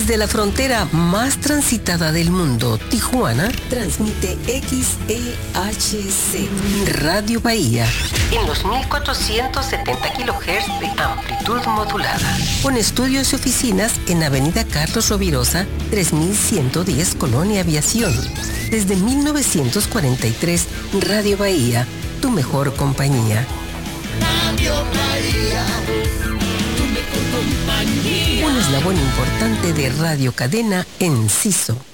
Desde la frontera más transitada del mundo, Tijuana, transmite XEHC Radio Bahía en los 1470 kHz de amplitud modulada, con estudios y oficinas en Avenida Carlos Rovirosa, 3110, Colonia Aviación. Desde 1943, Radio Bahía, tu mejor compañía. Radio Bahía, tu mejor compañía. Un eslabón importante de Radio Cadena Enciso.